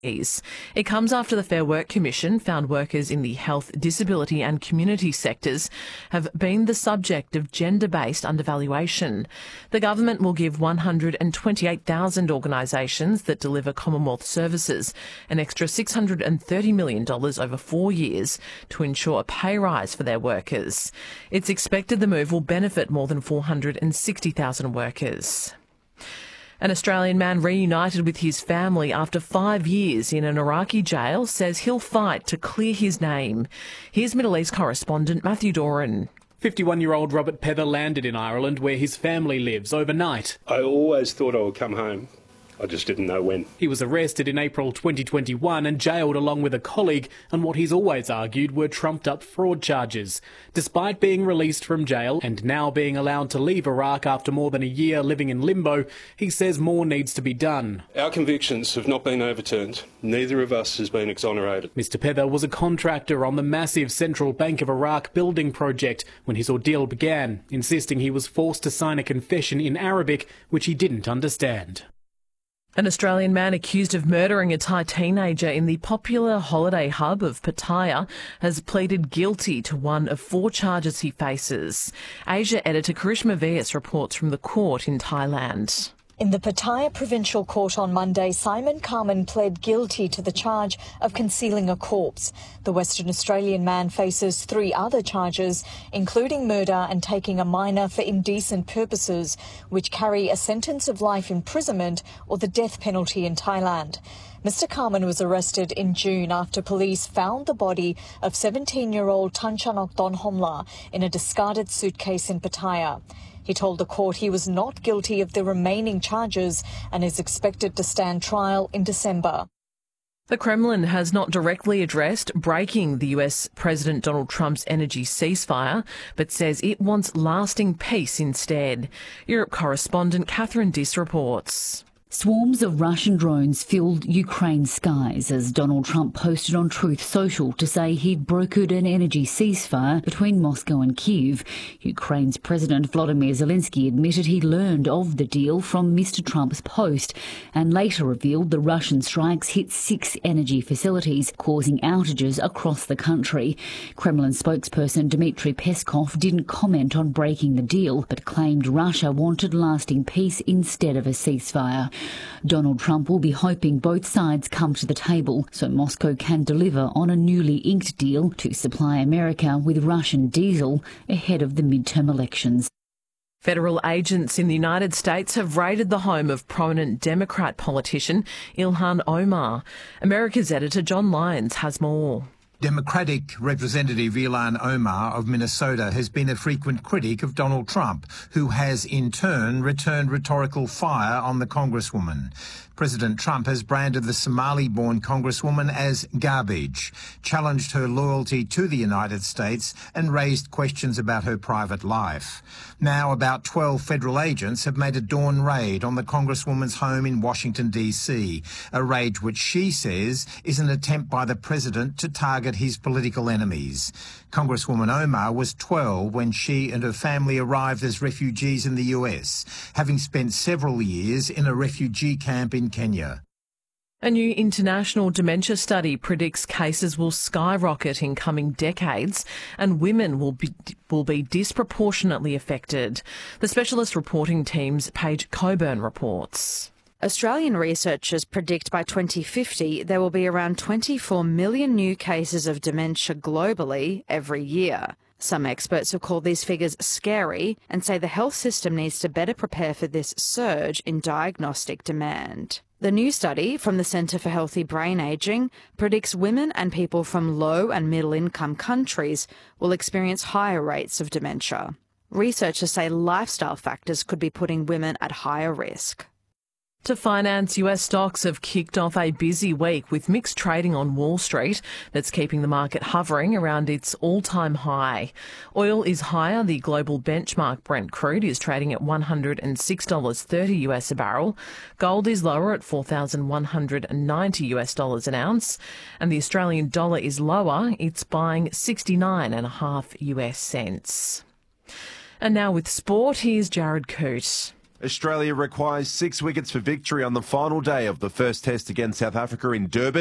It comes after the Fair Work Commission found workers in the health, disability and community sectors have been the subject of gender-based undervaluation. The government will give 128,000 organisations that deliver Commonwealth services an extra $630 million over 4 years to ensure a pay rise for their workers. It's expected the move will benefit more than 460,000 workers. An Australian man reunited with his family after 5 years in an Iraqi jail says he'll fight to clear his name. Here's Middle East correspondent Matthew Doran. 51-year-old Robert Pether landed in Ireland where his family lives overnight. I always thought I would come home. I just didn't know when. He was arrested in April 2021 and jailed along with a colleague on what he's always argued were trumped-up fraud charges. Despite being released from jail and now being allowed to leave Iraq after more than a year living in limbo, he says more needs to be done. Our convictions have not been overturned. Neither of us has been exonerated. Mr Pether was a contractor on the massive Central Bank of Iraq building project when his ordeal began, insisting he was forced to sign a confession in Arabic, which he didn't understand. An Australian man accused of murdering a Thai teenager in the popular holiday hub of Pattaya has pleaded guilty to one of 4 charges he faces. Asia editor Karishma Vyas reports from the court in Thailand. In the Pattaya Provincial Court on Monday, Simon Carman pled guilty to the charge of concealing a corpse. The Western Australian man faces 3 other charges, including murder and taking a minor for indecent purposes, which carry a sentence of life imprisonment or the death penalty in Thailand. Mr Carman was arrested in June after police found the body of 17-year-old Tanchanok Donhomla in a discarded suitcase in Pattaya. He told the court he was not guilty of the remaining charges and is expected to stand trial in December. The Kremlin has not directly addressed breaking the US President Donald Trump's energy ceasefire, but says it wants lasting peace instead. Europe correspondent Catherine Diss reports. Swarms of Russian drones filled Ukraine's skies as Donald Trump posted on Truth Social to say he'd brokered an energy ceasefire between Moscow and Kyiv. Ukraine's President Volodymyr Zelensky admitted he learned of the deal from Mr Trump's post and later revealed the Russian strikes hit 6 energy facilities, causing outages across the country. Kremlin spokesperson Dmitry Peskov didn't comment on breaking the deal, but claimed Russia wanted lasting peace instead of a ceasefire. Donald Trump will be hoping both sides come to the table so Moscow can deliver on a newly inked deal to supply America with Russian diesel ahead of the midterm elections. Federal agents in the United States have raided the home of prominent Democrat politician Ilhan Omar. America's editor John Lyons has more. Democratic Representative Ilhan Omar of Minnesota has been a frequent critic of Donald Trump, who has in turn returned rhetorical fire on the Congresswoman. President Trump has branded the Somali-born Congresswoman as garbage, challenged her loyalty to the United States and raised questions about her private life. Now about 12 federal agents have made a dawn raid on the Congresswoman's home in Washington, D.C., a raid which she says is an attempt by the president to target his political enemies. Congresswoman Omar was 12 when she and her family arrived as refugees in the US, having spent several years in a refugee camp in Kenya. A new international dementia study predicts cases will skyrocket in coming decades and women will be disproportionately affected. The specialist reporting team's Paige Coburn reports. Australian researchers predict by 2050 there will be around 24 million new cases of dementia globally every year. Some experts have called these figures scary and say the health system needs to better prepare for this surge in diagnostic demand. The new study from the Centre for Healthy Brain Ageing predicts women and people from low and middle income countries will experience higher rates of dementia. Researchers say lifestyle factors could be putting women at higher risk. To finance, US stocks have kicked off a busy week with mixed trading on Wall Street that's keeping the market hovering around its all-time high. Oil is higher. The global benchmark Brent crude is trading at $106.30 US a barrel. Gold is lower at $4,190 US dollars an ounce. And the Australian dollar is lower. It's buying 69.5 US cents. And now with sport, here's Jared Coote. Australia requires 6 wickets for victory on the final day of the first test against South Africa in Durban.